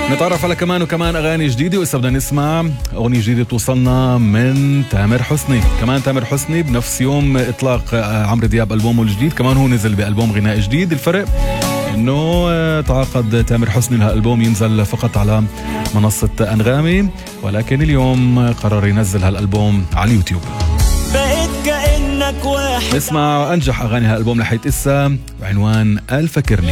نتعرف على كمان وكمان أغاني جديدة، وإسا بدنا نسمع أغنية جديدة توصلنا من تامر حسني. كمان تامر حسني بنفس يوم إطلاق عمرو دياب ألبومه الجديد، كمان هو نزل بألبوم غناء جديد. الفرق إنه تعاقد تامر حسني لهالألبوم ينزل فقط على منصة أنغامي، ولكن اليوم قرر ينزل هالألبوم على اليوتيوب. بقيت كأنك واحد. نسمع أنجح أغاني هالألبوم لحيت إسا بعنوان الفكرني.